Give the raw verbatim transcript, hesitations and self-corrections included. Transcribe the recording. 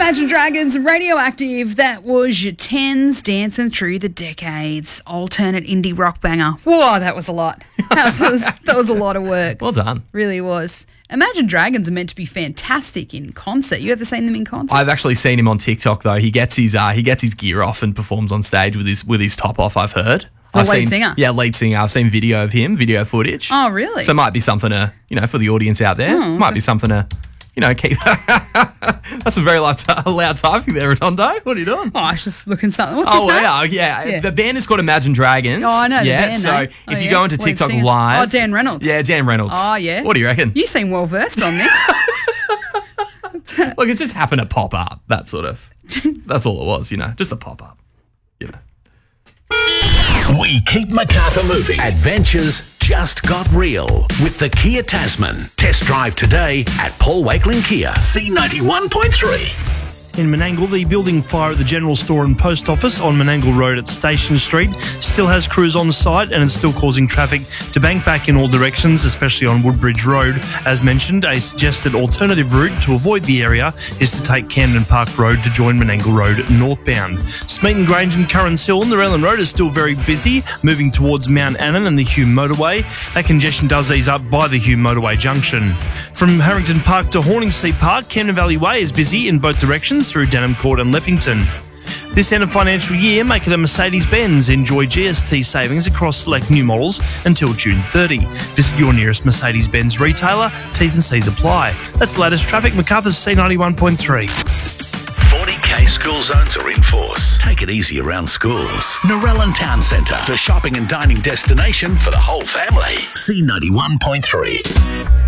Imagine Dragons, Radioactive. That was your tens dancing through the decades. Alternate indie rock banger. Whoa, that was a lot. That was, that was a lot of work. Well done. Really was. Imagine Dragons are meant to be fantastic in concert. You ever seen them in concert? I've actually seen him on TikTok though. He gets his uh, he gets his gear off and performs on stage with his with his top off. I've heard. The I've lead seen, singer? Yeah, lead singer. I've seen video of him, video footage. Oh, really? So it might be something to, you know, for the audience out there. Oh, might so- be something to, you know, keep. That's a very loud, t- loud typing there, Redondo. What are you doing? Oh, I was just looking something. What's Oh, his name? yeah, yeah, Yeah. The band is called Imagine Dragons. Oh, I know the yeah, band so name. Oh, if you yeah. go into Lead TikTok singer. Live. Oh, Dan Reynolds. Yeah, Dan Reynolds. Oh, yeah. What do you reckon? You seem well versed on this. Look, it's just happened to pop up. That sort of. That's all it was, you know, just a pop up. You know. We keep Macarthur moving. Adventures just got real with the Kia Tasman. Test drive today at Paul Wakeling Kia. C ninety-one point three. In Menangle, the building fire at the general store and post office on Menangle Road at Station Street still has crews on site and it's still causing traffic to bank back in all directions, especially on Woodbridge Road. As mentioned, a suggested alternative route to avoid the area is to take Camden Park Road to join Menangle Road northbound. Smeaton Grange and Currans Hill on the Relland Road is still very busy, moving towards Mount Annan and the Hume Motorway. That congestion does ease up by the Hume Motorway junction. From Harrington Park to Horningsea Park, Camden Valley Way is busy in both directions through Denham Court and Leppington. This end of financial year, make it a Mercedes-Benz. Enjoy G S T savings across select new models until June thirtieth. Visit your nearest Mercedes-Benz retailer. T's and C's apply. That's the latest traffic. Macarthur's C ninety-one point three. forty K school zones are in force. Take it easy around schools. Narellan Town Centre, the shopping and dining destination for the whole family. C ninety-one point three.